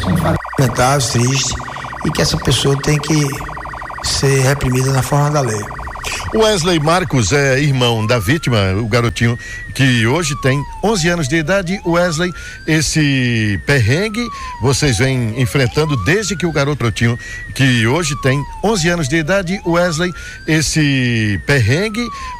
São fatos lamentáveis, tristes, e que essa pessoa tem que ser reprimida na forma da lei. Wesley Marcos é irmão da vítima, o garotinho que hoje tem 11 anos de idade. Wesley, esse perrengue vocês vêm enfrentando desde que o garotinho que hoje tem 11 anos de idade. Wesley, esse perrengue